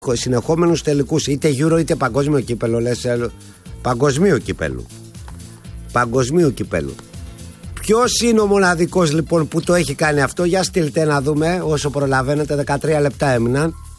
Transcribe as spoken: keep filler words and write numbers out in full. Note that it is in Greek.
συνεχόμενους τελικούς, είτε Euro είτε παγκόσμιο κύπελο, λες, παγκοσμίου κύπελου. Παγκοσμίου κύπελου. Ποιος είναι ο μοναδικός λοιπόν που το έχει κάνει αυτό? Για στείλτε να δούμε όσο προλαβαίνετε, δεκατρία λεπτά έμειναν.